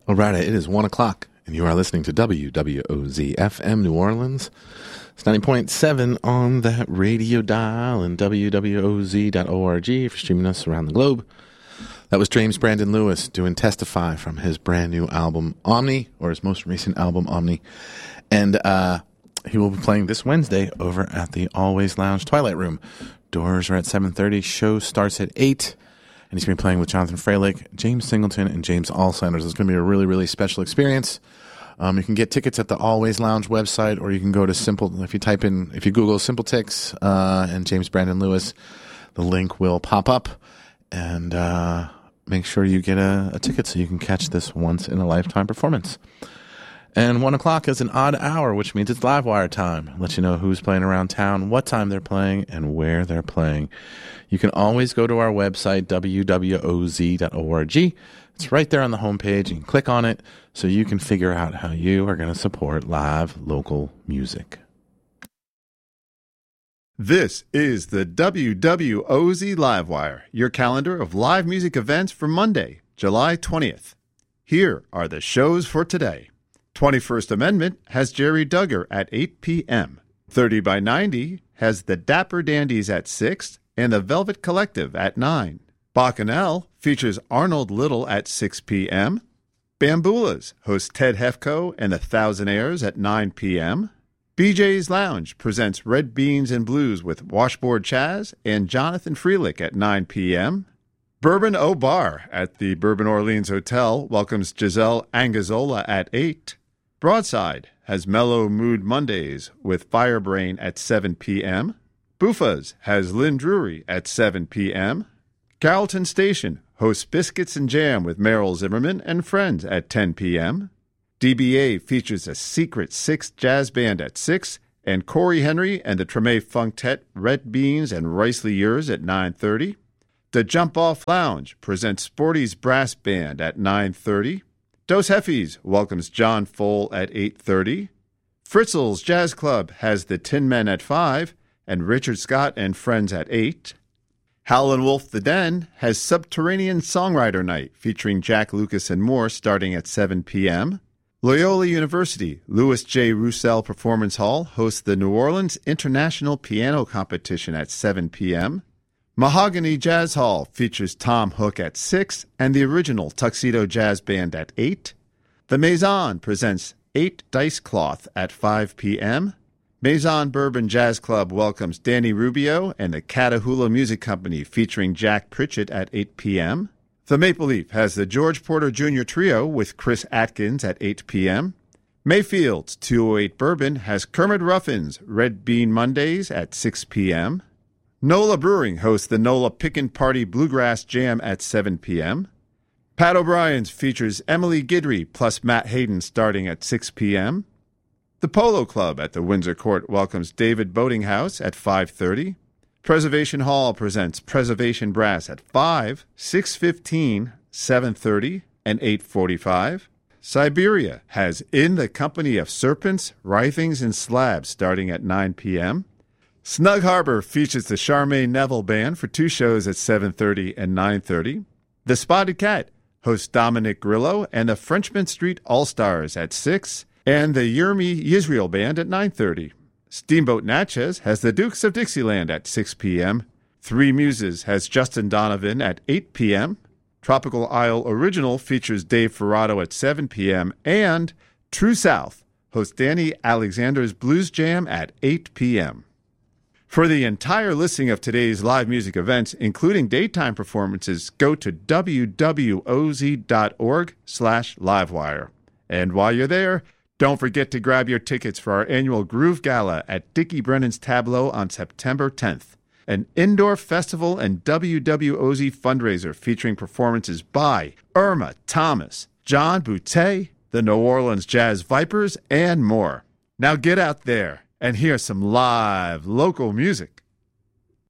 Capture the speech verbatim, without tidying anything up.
All right, it is one o'clock, and you are listening to W W O Z F M New Orleans. It's ninety point seven on that radio dial and W W O Z dot org if you're streaming us around the globe. That was James Brandon Lewis doing Testify from his brand new album, Omni, or his most recent album, Omni. And uh, he will be playing this Wednesday over at the Always Lounge Twilight Room. Doors are at seven thirty, show starts at eight. And he's going to be playing with Jonathan Freilich, James Singleton, and James Alsanders. It's going to be a really, really special experience. Um, you can get tickets at the Always Lounge website, or you can go to Simple. If you type in, if you Google Simple Tix uh, and James Brandon Lewis, the link will pop up. And uh, make sure you get a, a ticket so you can catch this once in a lifetime performance. And one o'clock is an odd hour, which means it's Livewire time. Let you know who's playing around town, what time they're playing, and where they're playing. You can always go to our website, W W O Z dot org. It's right there on the homepage. You can click on it so you can figure out how you are going to support live local music. This is the W W O Z Livewire, your calendar of live music events for Monday, July twentieth. Here are the shows for today. twenty-first Amendment has Jerry Duggar at eight p.m. thirty by ninety has the Dapper Dandies at six and the Velvet Collective at nine. Bacchanal features Arnold Little at six p.m. Bamboolas hosts Ted Hefko and the Thousandaires at nine p.m. B J's Lounge presents Red Beans and Blues with Washboard Chaz and Jonathan Freilich at nine p.m. Bourbon Au Bar at the Bourbon Orleans Hotel welcomes Giselle Angazola at eight. Broadside has Mellow Mood Mondays with Firebrain at seven p.m. Buffa's has Lynn Drury at seven p.m. Carrollton Station hosts Biscuits and Jam with Meryl Zimmerman and Friends at ten p.m. D B A features a Secret Six jazz band at six, and Corey Henry and the Treme Funktet Red Beans and Ricely Yours at nine thirty. The Jump Off Lounge presents Sporty's Brass Band at nine thirty. Dos Heffies welcomes John Fohl at eight thirty. Fritzl's Jazz Club has the Tin Men at five, and Richard Scott and Friends at eight. Howlin' Wolf the Den has Subterranean Songwriter Night featuring Jack Lucas and more starting at seven p.m. Loyola University Louis J. Roussel Performance Hall hosts the New Orleans International Piano Competition at seven p.m. Mahogany Jazz Hall features Tom Hook at six and the original Tuxedo Jazz Band at eight. The Maison presents Eight Dice Cloth at five p.m. Maison Bourbon Jazz Club welcomes Danny Rubio and the Catahoula Music Company featuring Jack Pritchett at eight p.m. The Maple Leaf has the George Porter Junior Trio with Chris Atkins at eight p.m. Mayfield's two oh eight Bourbon has Kermit Ruffin's Red Bean Mondays at six p.m. NOLA Brewing hosts the NOLA Pickin' Party Bluegrass Jam at seven p.m. Pat O'Brien's features Emily Guidry plus Matt Hayden starting at six p.m. The Polo Club at the Windsor Court welcomes David Boatinghouse at five thirty. Preservation Hall presents Preservation Brass at five, six fifteen, seven thirty, and eight forty-five. Siberia has In the Company of Serpents, Writhings, and Slabs starting at nine p.m. Snug Harbor features the Charmaine Neville Band for two shows at seven thirty and nine thirty. The Spotted Cat hosts Dominic Grillo and the Frenchman Street All-Stars at six, and the Yermi Yisrael Band at nine thirty. Steamboat Natchez has the Dukes of Dixieland at six p.m. Three Muses has Justin Donovan at eight p.m. Tropical Isle Original features Dave Ferrato at seven p.m. And True South hosts Danny Alexander's Blues Jam at eight p.m. For the entire listing of today's live music events, including daytime performances, go to W W O Z dot org slash livewire. And while you're there, don't forget to grab your tickets for our annual Groove Gala at Dickie Brennan's Tableau on September tenth, an indoor festival and W W O Z fundraiser featuring performances by Irma Thomas, John Boutte, the New Orleans Jazz Vipers, and more. Now get out there and hear some live local music.